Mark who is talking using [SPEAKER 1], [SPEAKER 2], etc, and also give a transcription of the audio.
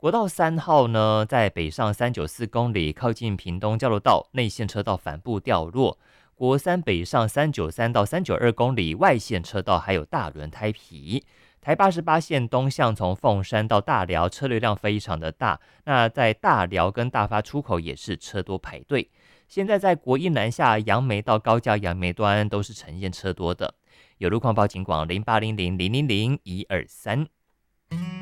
[SPEAKER 1] 国道3号呢，在北上394公里，靠近屏东交流道内线车道反部掉落；国三北上393到392公里，外线车道还有大轮胎皮。台88线东向从凤山到大寮，车流量非常的大。那在大寮跟大发出口也是车多排队。现在在国一南下杨梅到高架杨梅端都是呈现车多的。有路况报警广0800000123。